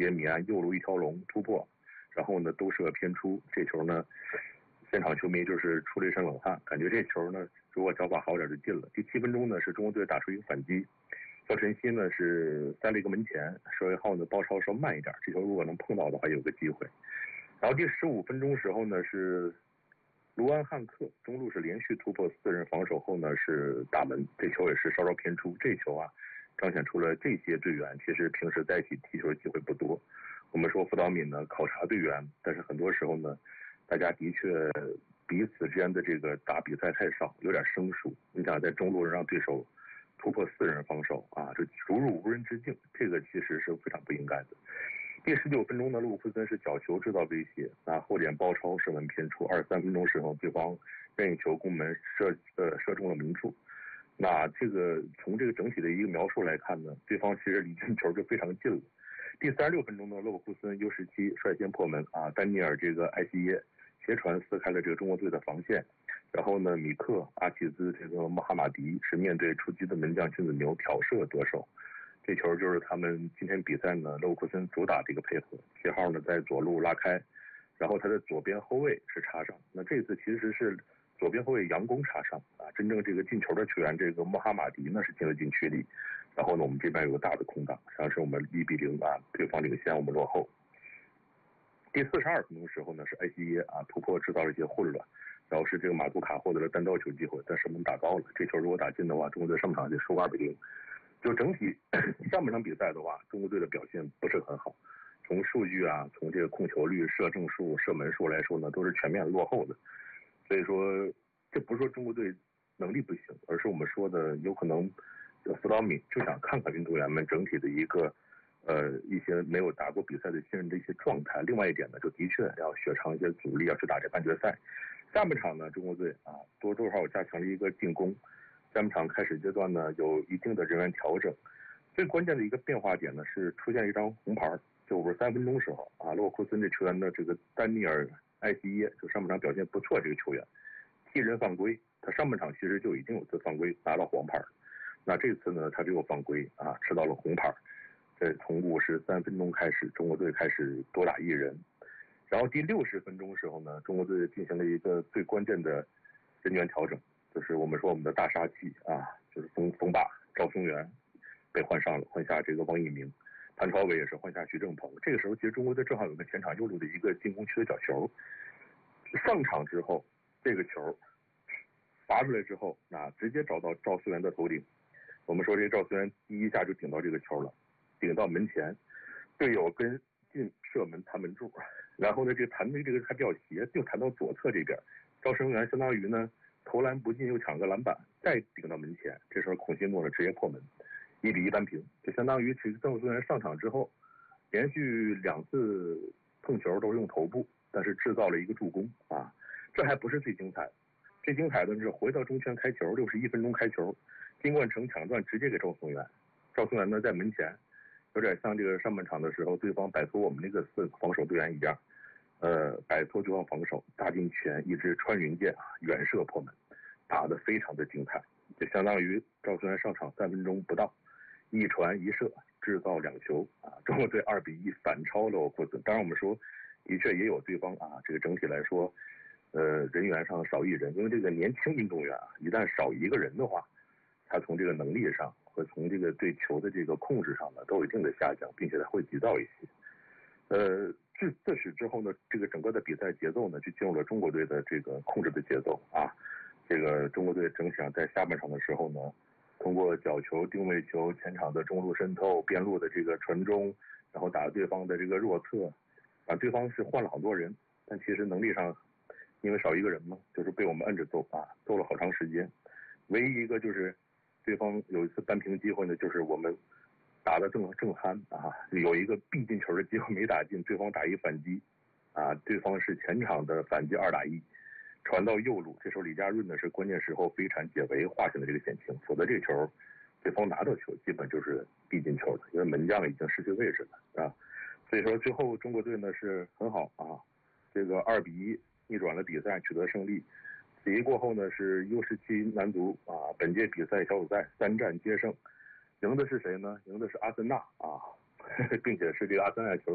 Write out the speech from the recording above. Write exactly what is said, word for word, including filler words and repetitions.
接米安右路一条龙突破，然后呢都射偏出，这球呢现场球迷就是出了一身冷汗，感觉这球呢如果脚法好点就进了。第七分钟呢是中国队打出一个反击，肖晨曦呢是塞了一个门前，射卫浩呢包抄说慢一点，这球如果能碰到的话有个机会。然后第十五分钟时候呢是卢安汉克中路是连续突破四人防守后呢是打门，这球也是稍稍偏出，这球啊彰显出了这些队员其实平时在一起踢球的机会不多。我们说辅导敏呢考察队员，但是很多时候呢大家的确彼此之间的这个打比赛太少，有点生疏。你想在中路让对手突破四人防守啊，这逐入无人之境，这个其实是非常不应该的。第十九分钟呢，勒沃库森是角球制造威胁，啊后点包抄射门偏出。二十三分钟时候，对方任意球攻门射呃射中了门柱。那这个从这个整体的一个描述来看呢，对方其实离进球就非常近了。第三十六分钟呢，勒沃库森 U 十七率先破门啊，丹尼尔这个埃西耶斜传撕开了这个中国队的防线，然后呢，米克、阿齐兹这个穆哈马迪是面对出击的门将金子牛挑射得手。这球就是他们今天比赛呢，勒沃库森主打的一个配合。七号呢在左路拉开，然后他的左边后卫是插上。那这次其实是左边后卫杨功插上啊，真正这个进球的球员这个穆哈马迪呢是进了禁区里。然后呢，我们这边有个大的空档，实际上是我们一比零啊，对方领先，我们落后。第四十二分钟时候呢，是埃西耶啊突破制造了一些混乱，然后是这个马杜卡获得了单刀球机会，但是我们打高了，这球如果打进的话，中国队上半场就输二比零。就整体上半场比赛的话，中国队的表现不是很好，从数据啊，从这个控球率、射正数、射门数来说呢，都是全面落后的。所以说，这不是说中国队能力不行，而是我们说的有可能辅导敏就想看看运动员们整体的一个呃一些没有打过比赛的新人的一些状态。另外一点呢，就的确要雪藏一些阻力，要去打这半决赛。下半场呢，中国队啊多多少少加强了一个进攻。下半场开始阶段呢，有一定的人员调整。最关键的一个变化点呢，是出现一张红牌，就五十三分钟时候啊，勒沃库森这球员的这个丹尼尔埃西耶，就上半场表现不错这个球员，替人犯规，他上半场其实就已经有次犯规拿到黄牌，那这次呢他就有犯规啊，吃到了红牌。这从五十三分钟开始，中国队开始多打一人，然后第六十分钟时候呢，中国队进行了一个最关键的人员调整。就是我们说我们的大杀器啊，就是锋锋霸赵松元被换上了，换下这个王一鸣，潘超伟也是换下徐正鹏。这个时候其实中国队正好有个前场右路的一个进攻区的角球，上场之后这个球罚出来之后，那直接找到赵思源的头顶。我们说这个赵思源第一下就顶到这个球了，顶到门前，队友跟进射门弹门柱，然后呢这个弹的这个还比较斜，就弹到左侧这边，赵生源相当于呢投篮不进又抢个篮板，再顶到门前，这时候孔辛诺呢直接破门，一比一扳平，就相当于其实郑思源上场之后，连续两次碰球都是用头部，但是制造了一个助攻啊，这还不是最精彩，最精彩的是回到中圈开球，六十一分钟开球，金冠成抢断直接给赵松元，赵松元呢在门前，有点像这个上半场的时候对方摆脱我们那个四个防守队员一样。呃，摆脱对方防守，打进拳，一支穿云箭啊，远射破门，打得非常的精彩。就相当于赵松元上场三分钟不到，一传一射制造两球啊，中国队二比一反超了库森。当然我们说，的确也有对方啊，这个整体来说，呃，人员上少一人，因为这个年轻运动员啊，一旦少一个人的话，他从这个能力上和从这个对球的这个控制上呢，都有一定的下降，并且他会急躁一些。呃。自自始之后呢，这个整个的比赛节奏呢，就进入了中国队的这个控制的节奏啊。这个中国队整体上在下半场的时候呢，通过角球、定位球、前场的中路渗透、边路的这个传中，然后打对方的这个弱侧，啊，对方是换了好多人，但其实能力上因为少一个人嘛，就是被我们摁着揍啊，揍了好长时间。唯一一个就是对方有一次扳平机会呢，就是我们。打得正正酣啊，有一个必进球的机会没打进，对方打一反击，啊，对方是前场的反击二打一，传到右路，这时候李家润呢是关键时候飞铲解围划下了这个险情，否则这球对方拿到球基本就是必进球的，因为门将已经失去位置了啊，所以说最后中国队呢是很好啊，这个二比一逆转了比赛，取得胜利。比赛过后呢是 U 十七男足啊，本届比赛小组赛三战皆胜。赢的是谁呢？赢的是阿森纳啊，并且是这个阿森纳球